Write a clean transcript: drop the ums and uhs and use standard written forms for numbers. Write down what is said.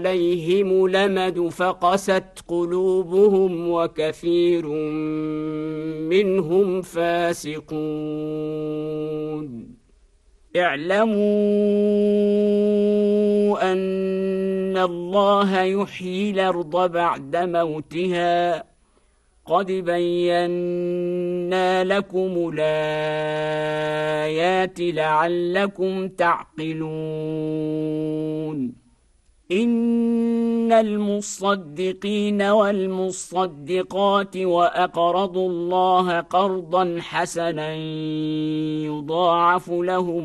عليهم لمد فقست قلوبهم وكثير منهم فاسقون اعلموا أن الله يحيي الأرض بعد موتها قد بينا لكم الآيات لعلكم تعقلون إن المصدقين والمصدقات وأقرضوا الله قرضا حسنا يضاعف لهم